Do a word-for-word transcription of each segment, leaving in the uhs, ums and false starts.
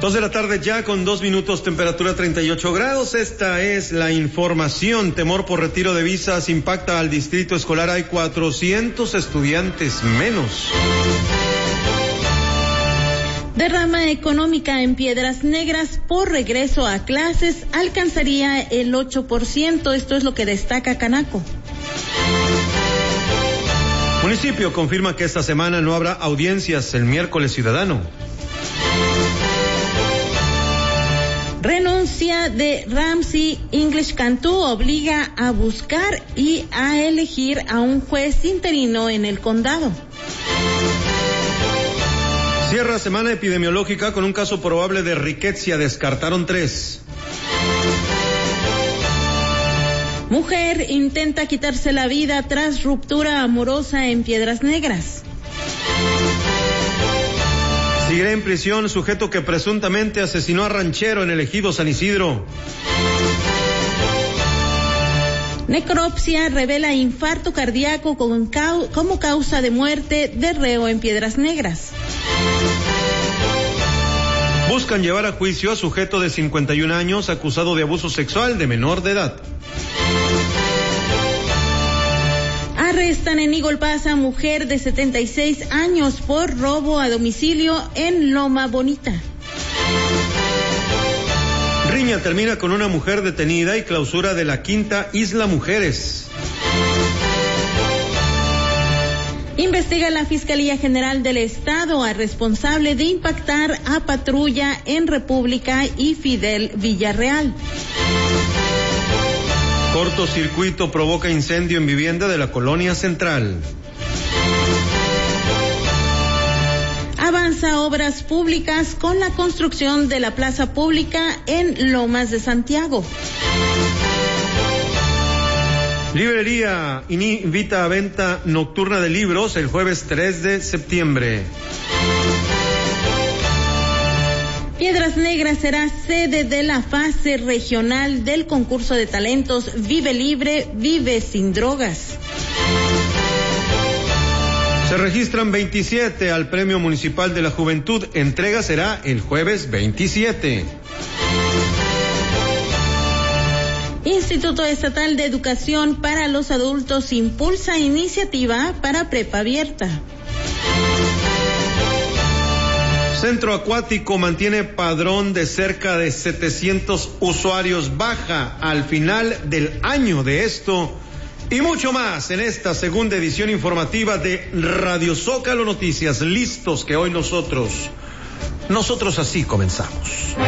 Dos de la tarde ya con dos minutos, temperatura treinta y ocho grados. Esta es la información. Temor por retiro de visas impacta al distrito escolar. Hay cuatrocientos estudiantes menos. Derrama económica en Piedras Negras por regreso a clases alcanzaría el ocho por ciento. Esto es lo que destaca Canaco. Municipio confirma que esta semana no habrá audiencias el miércoles ciudadano. Renuncia de Ramsey English Cantú obliga a buscar y a elegir a un juez interino en el condado. Cierra semana epidemiológica con un caso probable de riqueza, descartaron tres. Mujer intenta quitarse la vida tras ruptura amorosa en Piedras Negras. Sigue en prisión sujeto que presuntamente asesinó a ranchero en el ejido San Isidro. Necropsia revela infarto cardíaco con cau- como causa de muerte de reo en Piedras Negras. Buscan llevar a juicio a sujeto de cincuenta y un años acusado de abuso sexual de menor de edad. Arrestan en Igolpaz a mujer de setenta y seis años por robo a domicilio en Loma Bonita. Riña termina con una mujer detenida y clausura de la quinta Isla Mujeres. Investiga la Fiscalía General del Estado a responsable de impactar a patrulla en República y Fidel Villarreal. Cortocircuito provoca incendio en vivienda de la Colonia Central. Avanza obras públicas con la construcción de la plaza pública en Lomas de Santiago. Librería invita a venta nocturna de libros el jueves tres de septiembre. Piedras Negras será sede de la fase regional del concurso de talentos Vive Libre, Vive Sin Drogas. Se registran veintisiete al Premio Municipal de la Juventud. Entrega será el jueves veintisiete. Instituto Estatal de Educación para los Adultos impulsa iniciativa para prepa abierta. Centro Acuático mantiene padrón de cerca de setecientos usuarios, baja al final del año de esto y mucho más en esta segunda edición informativa de Radio Zócalo Noticias. Listos que hoy nosotros, nosotros así comenzamos.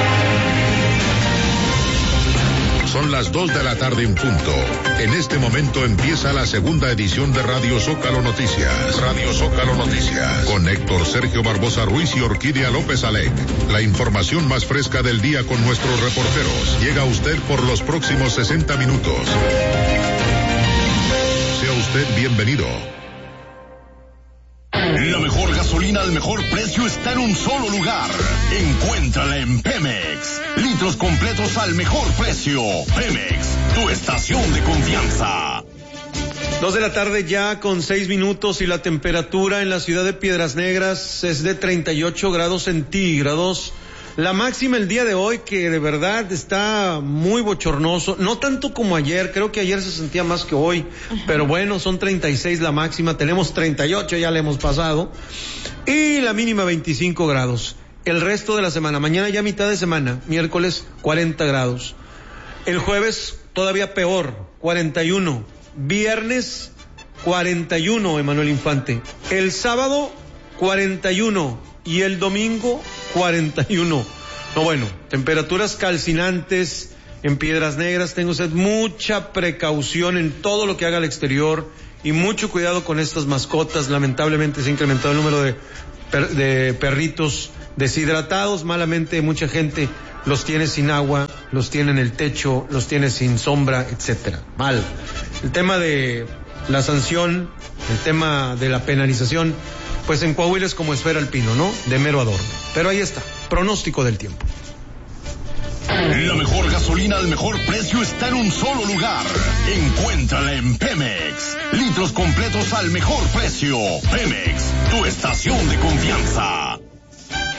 Son las dos de la tarde en punto. En este momento empieza la segunda edición de Radio Zócalo Noticias. Radio Zócalo Noticias. Con Héctor Sergio Barbosa Ruiz y Orquídea López Alec. La información más fresca del día con nuestros reporteros. Llega a usted por los próximos sesenta minutos. Sea usted bienvenido. La mejor gasolina al mejor precio está en un solo lugar. Encuéntrala en Pemex. Litros completos al mejor precio. Pemex, tu estación de confianza. Dos de la tarde ya con seis minutos y la temperatura en la ciudad de Piedras Negras es de treinta y ocho grados centígrados. La máxima el día de hoy, que de verdad está muy bochornoso, no tanto como ayer, creo que ayer se sentía más que hoy, ajá, pero bueno, son treinta y seis la máxima, tenemos treinta y ocho, ya le hemos pasado, y la mínima veinticinco grados. El resto de la semana, mañana ya mitad de semana, miércoles cuarenta grados. El jueves todavía peor, cuarenta y uno. Viernes cuarenta y uno, Emanuel Infante. El sábado cuarenta y uno. Y el domingo, cuarenta y uno. No, bueno, temperaturas calcinantes en Piedras Negras. Tenga usted mucha precaución en todo lo que haga al exterior y mucho cuidado con estas mascotas. Lamentablemente se ha incrementado el número de, per, de perritos deshidratados. Malamente mucha gente los tiene sin agua, los tiene en el techo, los tiene sin sombra, etcétera. Mal. El tema de la sanción, el tema de la penalización, pues en Coahuila es como esfera al pino, ¿no? De mero adorno. Pero ahí está, pronóstico del tiempo. La mejor gasolina al mejor precio está en un solo lugar. Encuéntrala en Pemex. Litros completos al mejor precio. Pemex, tu estación de confianza.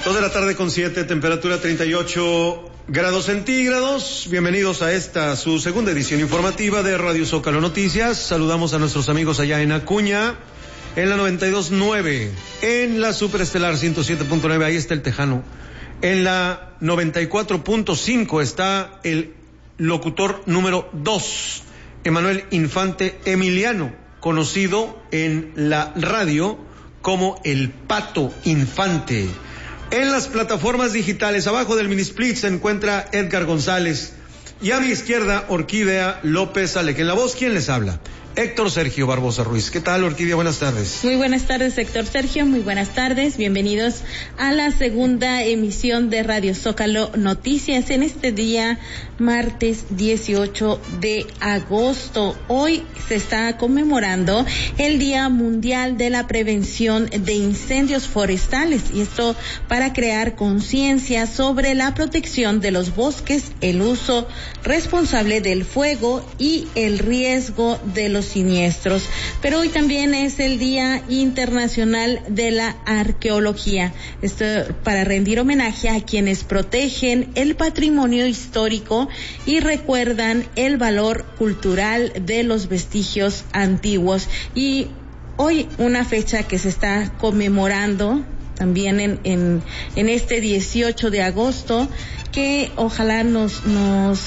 Dos de la tarde con siete, temperatura treinta y ocho grados centígrados. Bienvenidos a esta, su segunda edición informativa de Radio Zócalo Noticias. Saludamos a nuestros amigos allá en Acuña, en la noventa y dos punto nueve, en la Superestelar ciento siete punto nueve, ahí está el Tejano. En la noventa y cuatro punto cinco está el locutor número dos, Emanuel Infante Emiliano, conocido en la radio como el Pato Infante. En las plataformas digitales, abajo del minisplit, se encuentra Edgar González y a mi izquierda, Orquídea López Alec. En la voz, ¿quién les habla? Héctor Sergio Barbosa Ruiz. ¿Qué tal, Orquídea? Buenas tardes. Muy buenas tardes, Héctor Sergio. Muy buenas tardes. Bienvenidos a la segunda emisión de Radio Zócalo Noticias en este día, martes dieciocho de agosto. Hoy se está conmemorando el Día Mundial de la Prevención de Incendios Forestales, y esto para crear conciencia sobre la protección de los bosques, el uso responsable del fuego y el riesgo de los siniestros. Pero hoy también es el Día Internacional de la Arqueología, esto para rendir homenaje a quienes protegen el patrimonio histórico y recuerdan el valor cultural de los vestigios antiguos. Y hoy una fecha que se está conmemorando también en, en, en este dieciocho de agosto, que ojalá nos, nos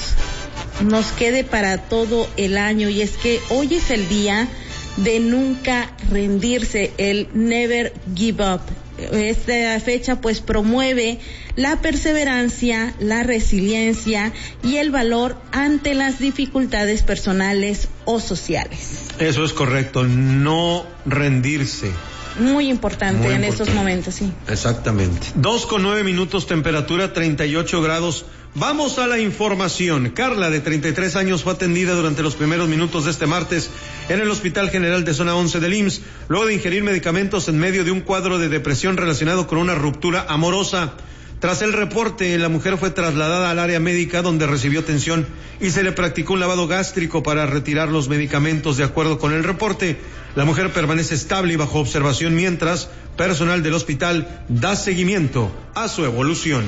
nos quede para todo el año, y es que hoy es el día de nunca rendirse, el Never Give Up. Esta fecha pues promueve la perseverancia, la resiliencia y el valor ante las dificultades personales o sociales. Eso es correcto, no rendirse. Muy importante Muy en importante. estos momentos, sí. Exactamente. Dos con nueve minutos, temperatura treinta y ocho grados. Vamos a la información. Carla, de treinta y tres años, fue atendida durante los primeros minutos de este martes en el Hospital General de Zona once del I M S S, luego de ingerir medicamentos en medio de un cuadro de depresión relacionado con una ruptura amorosa. Tras el reporte, la mujer fue trasladada al área médica, donde recibió atención y se le practicó un lavado gástrico para retirar los medicamentos. De acuerdo con el reporte, la mujer permanece estable y bajo observación, mientras personal del hospital da seguimiento a su evolución.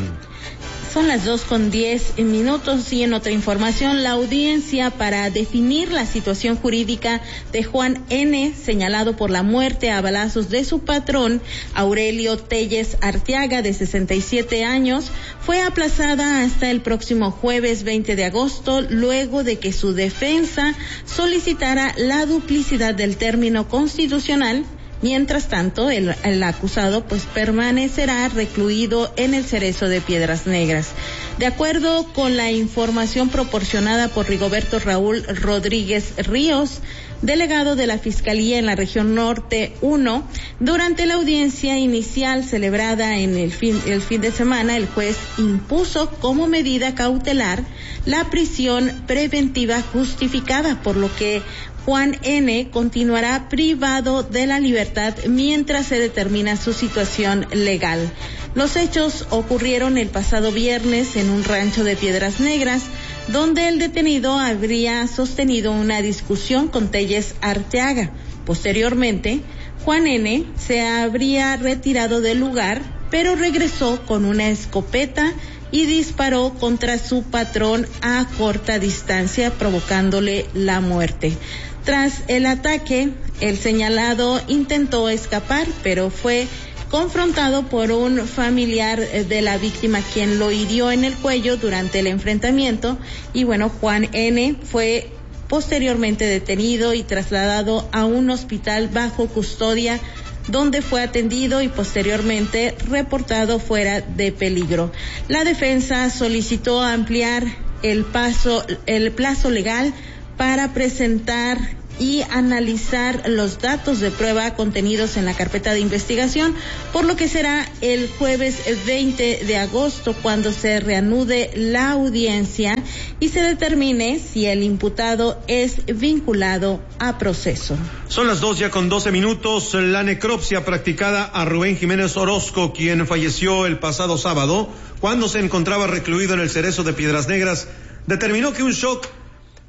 Son las dos con diez minutos, y en otra información, la audiencia para definir la situación jurídica de Juan N., señalado por la muerte a balazos de su patrón, Aurelio Telles Arteaga, de sesenta y siete años, fue aplazada hasta el próximo jueves veinte de agosto, luego de que su defensa solicitara la duplicidad del término constitucional. Mientras tanto, el, el acusado pues permanecerá recluido en el Cerezo de Piedras Negras. De acuerdo con la información proporcionada por Rigoberto Raúl Rodríguez Ríos, delegado de la Fiscalía en la región Norte uno, durante la audiencia inicial celebrada en el fin, el fin de semana, el juez impuso como medida cautelar la prisión preventiva justificada, por lo que Juan N. continuará privado de la libertad mientras se determina su situación legal. Los hechos ocurrieron el pasado viernes en un rancho de Piedras Negras, donde el detenido habría sostenido una discusión con Telles Arteaga. Posteriormente, Juan N. se habría retirado del lugar, pero regresó con una escopeta y disparó contra su patrón a corta distancia, provocándole la muerte. Tras el ataque, el señalado intentó escapar, pero fue confrontado por un familiar de la víctima, quien lo hirió en el cuello durante el enfrentamiento. Y bueno, Juan N. fue posteriormente detenido y trasladado a un hospital bajo custodia, donde fue atendido y posteriormente reportado fuera de peligro. La defensa solicitó ampliar el paso, el plazo legal para presentar y analizar los datos de prueba contenidos en la carpeta de investigación, por lo que será el jueves veinte de agosto cuando se reanude la audiencia y se determine si el imputado es vinculado a proceso. Son las dos ya con doce minutos. La necropsia practicada a Rubén Jiménez Orozco, quien falleció el pasado sábado cuando se encontraba recluido en el Cerezo de Piedras Negras, determinó que un shock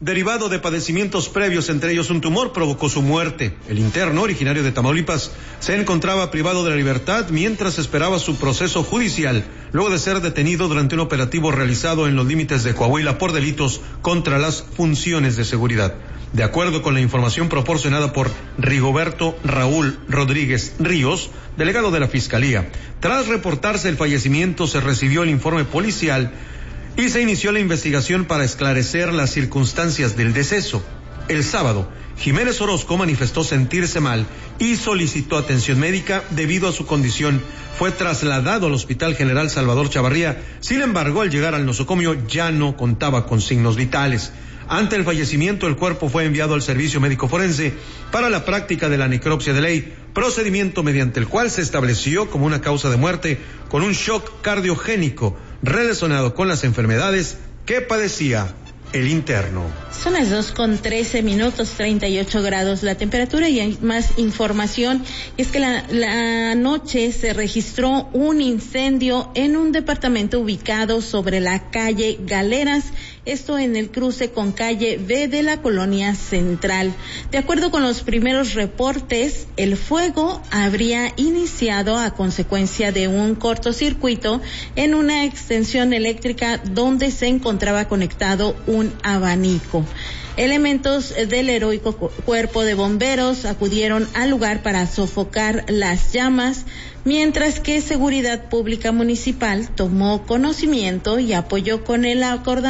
derivado de padecimientos previos, entre ellos un tumor, provocó su muerte. El interno, originario de Tamaulipas, se encontraba privado de la libertad mientras esperaba su proceso judicial, luego de ser detenido durante un operativo realizado en los límites de Coahuila por delitos contra las funciones de seguridad. De acuerdo con la información proporcionada por Rigoberto Raúl Rodríguez Ríos, delegado de la Fiscalía, tras reportarse el fallecimiento se recibió el informe policial y se inició la investigación para esclarecer las circunstancias del deceso. El sábado, Jiménez Orozco manifestó sentirse mal y solicitó atención médica debido a su condición. Fue trasladado al Hospital General Salvador Chavarría. Sin embargo, al llegar al nosocomio ya no contaba con signos vitales. Ante el fallecimiento, el cuerpo fue enviado al Servicio Médico Forense para la práctica de la necropsia de ley, procedimiento mediante el cual se estableció como una causa de muerte con un shock cardiogénico relacionado con las enfermedades que padecía el interno. Son las dos con trece minutos, treinta y ocho grados la temperatura, y hay más información. Es que la, la noche se registró un incendio en un departamento ubicado sobre la calle Galeras, esto en el cruce con calle B de la colonia Central. De acuerdo con los primeros reportes, el fuego habría iniciado a consecuencia de un cortocircuito en una extensión eléctrica donde se encontraba conectado un abanico. Elementos del heroico cuerpo de bomberos acudieron al lugar para sofocar las llamas, mientras que Seguridad Pública Municipal tomó conocimiento y apoyó con el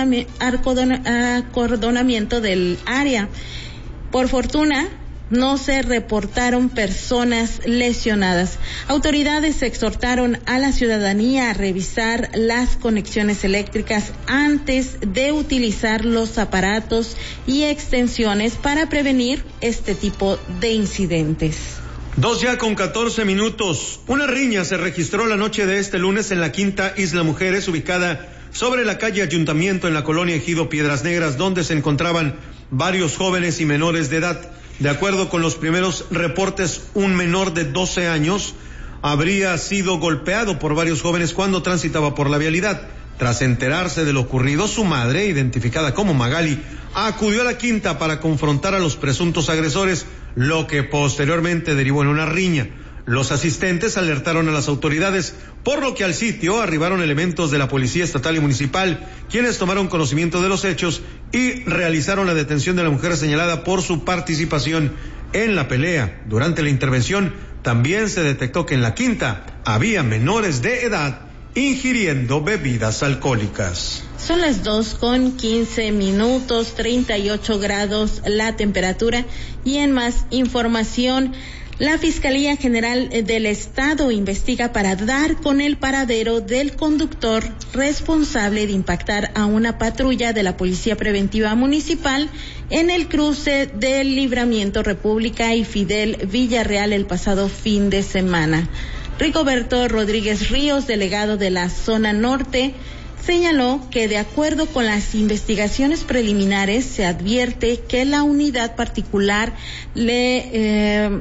acordonamiento del área. Por fortuna, no se reportaron personas lesionadas. Autoridades exhortaron a la ciudadanía a revisar las conexiones eléctricas antes de utilizar los aparatos y extensiones para prevenir este tipo de incidentes. Dos ya con catorce minutos. Una riña se registró la noche de este lunes en la Quinta Isla Mujeres, ubicada sobre la calle Ayuntamiento en la colonia Ejido Piedras Negras, donde se encontraban varios jóvenes y menores de edad. De acuerdo con los primeros reportes, un menor de doce años habría sido golpeado por varios jóvenes cuando transitaba por la vialidad. Tras enterarse de lo ocurrido, su madre, identificada como Magali, acudió a la quinta para confrontar a los presuntos agresores, lo que posteriormente derivó en una riña. Los asistentes alertaron a las autoridades, por lo que al sitio arribaron elementos de la Policía Estatal y Municipal, quienes tomaron conocimiento de los hechos y realizaron la detención de la mujer señalada por su participación en la pelea. Durante la intervención, también se detectó que en la quinta había menores de edad ingiriendo bebidas alcohólicas. Son las dos con quince minutos, treinta y ocho grados la temperatura, y en más información, la Fiscalía General del Estado investiga para dar con el paradero del conductor responsable de impactar a una patrulla de la Policía Preventiva Municipal en el cruce del Libramiento República y Fidel Villarreal el pasado fin de semana. Rigoberto Rodríguez Ríos, delegado de la zona norte, señaló que de acuerdo con las investigaciones preliminares se advierte que la unidad particular le eh,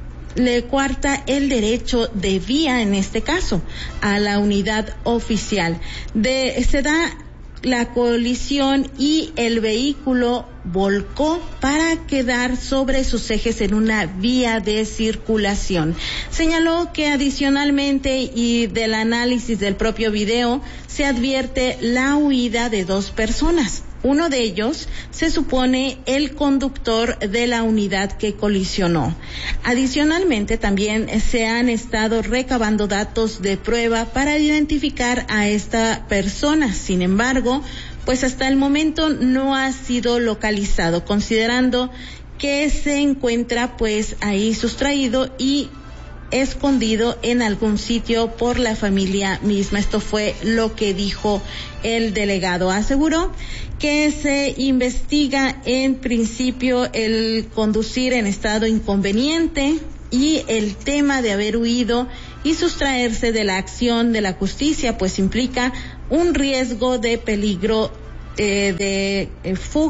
le cuarta el derecho de vía, en este caso, a la unidad oficial. De, se da la colisión y el vehículo volcó para quedar sobre sus ejes en una vía de circulación. Señaló que adicionalmente y del análisis del propio video se advierte la huida de dos personas. Uno de ellos se supone el conductor de la unidad que colisionó. Adicionalmente, también se han estado recabando datos de prueba para identificar a esta persona. Sin embargo, pues hasta el momento no ha sido localizado, considerando que se encuentra pues ahí sustraído y escondido en algún sitio por la familia misma. Esto fue lo que dijo el delegado. Aseguró que se investiga en principio el conducir en estado inconveniente y el tema de haber huido y sustraerse de la acción de la justicia, pues implica un riesgo de peligro eh, de eh, fuga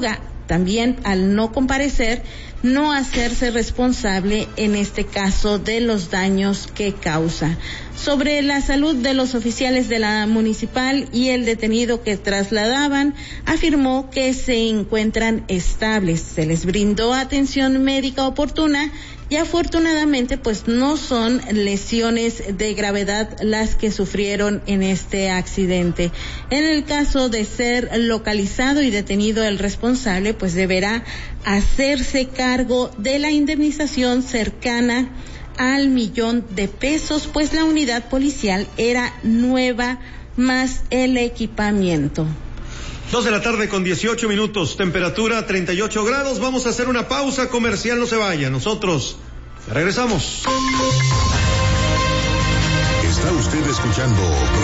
también al no comparecer, no hacerse responsable en este caso de los daños que causa. Sobre la salud de los oficiales de la municipal y el detenido que trasladaban, afirmó que se encuentran estables, se les brindó atención médica oportuna y afortunadamente pues no son lesiones de gravedad las que sufrieron en este accidente. En el caso de ser localizado y detenido el responsable, pues deberá hacerse cargo de la indemnización cercana al millón de pesos, pues la unidad policial era nueva más el equipamiento. Dos de la tarde con dieciocho minutos, temperatura treinta y ocho grados. Vamos a hacer una pausa comercial, no se vaya. Nosotros regresamos. Está usted escuchando